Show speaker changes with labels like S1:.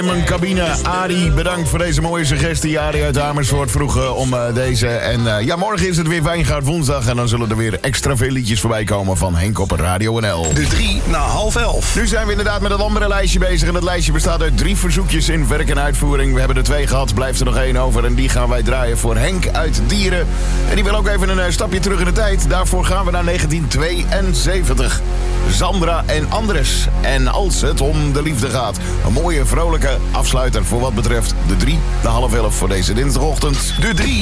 S1: In mijn cabine, Arie, bedankt voor deze mooie suggestie. Arie uit Amersfoort vroeg om deze. En ja, morgen is het weer Wijngaard woensdag. En dan zullen er weer extra veel liedjes voorbij komen van Henk op Radio NL.
S2: De 3 na 10:30.
S1: Nu zijn we inderdaad met het andere lijstje bezig. En dat lijstje bestaat uit 3 verzoekjes in werk en uitvoering. We hebben er 2 gehad, blijft er nog 1 over. En die gaan wij draaien voor Henk uit Dieren. En die wil ook even een stapje terug in de tijd. Daarvoor gaan we naar 1972. Sandra en Andres. En als het om de liefde gaat. Een mooie, vrolijke afsluiter voor wat betreft de 3 na 10:30 voor deze dinsdagochtend. De 3